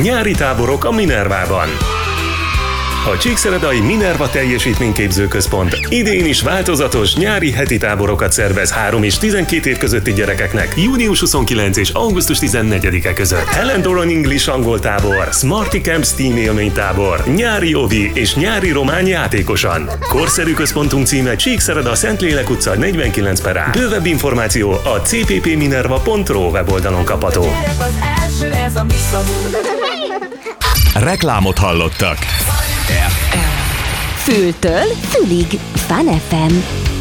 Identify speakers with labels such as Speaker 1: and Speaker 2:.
Speaker 1: Nyári táborok a Minervában. A Csíkszeredai Minerva Teljesítményképző Központ idén is változatos nyári heti táborokat szervez 3 és 12 év közötti gyerekeknek június 29 és augusztus 14-e között. Helen Doran English angol tábor, Smarty Camp Steam élménytábor, nyári ovi és nyári román játékosan. Korszerű központunk címe Csíkszereda Szentlélek utca 49/A. Bővebb információ a cppminerva.ro weboldalon kapható.
Speaker 2: Reklámot hallottak.
Speaker 3: Fültől fülig. Fun FM.